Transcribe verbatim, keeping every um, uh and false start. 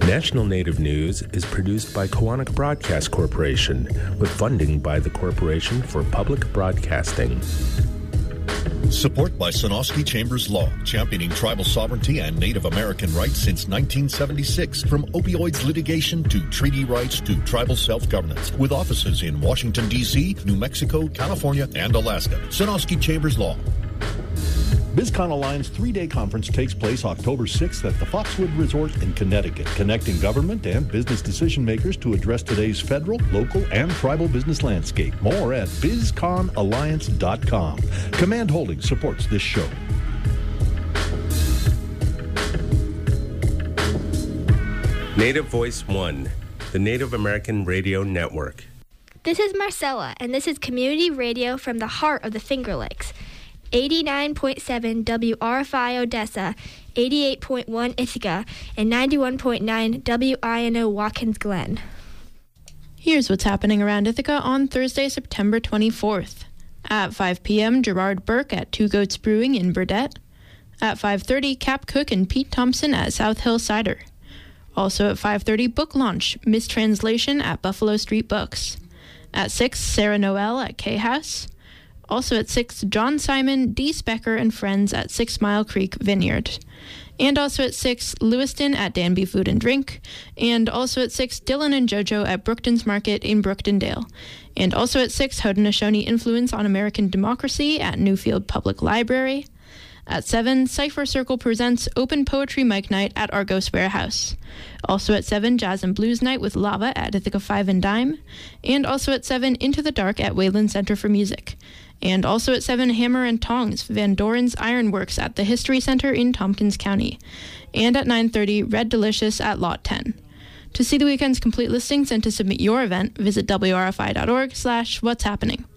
National Native News is produced by Koahnic Broadcast Corporation with funding by the Corporation for Public Broadcasting. Support by Sonosky Chambers Law, championing tribal sovereignty and Native American rights since nineteen seventy-six. From opioids litigation to treaty rights to tribal self-governance. With offices in Washington, D C, New Mexico, California, and Alaska. Sonosky Chambers Law. BizCon Alliance three-day conference takes place October sixth at the Foxwood Resort in Connecticut, connecting government and business decision makers to address today's federal, local, and tribal business landscape. More at biz con alliance dot com. Command Holdings supports this show. Native Voice One, the Native American Radio Network. This is Marcella, and this is community radio from the heart of the Finger Lakes. eighty-nine point seven W R F I Odessa, eighty-eight point one Ithaca, and ninety-one point nine W I N O Watkins Glen. Here's what's happening around Ithaca on Thursday, September twenty-fourth. At five p.m., Gerard Burke at Two Goats Brewing in Burdett. At five thirty, Cap Cook and Pete Thompson at South Hill Cider. Also at five thirty, book launch, Mistranslation at Buffalo Street Books. At six, Sarah Noel at K-House. Also at six, John Simon, Dee Specker, and friends at Six Mile Creek Vineyard. And also at six, Lewiston at Danby Food and Drink. And also at six, Dylan and JoJo at Brookton's Market in Brooktondale. And also at six, Haudenosaunee Influence on American Democracy at Newfield Public Library. At seven, Cipher Circle presents Open Poetry Mic Night at Argos Warehouse. Also at seven, Jazz and Blues Night with Lava at Ithaca Five and Dime. And also at seven, Into the Dark at Wayland Center for Music. And also at seven, Hammer and Tongs, Van Doren's Ironworks at the History Center in Tompkins County. And at nine thirty, Red Delicious at Lot ten. To see the weekend's complete listings and to submit your event, visit W R F I dot org slash what's happening.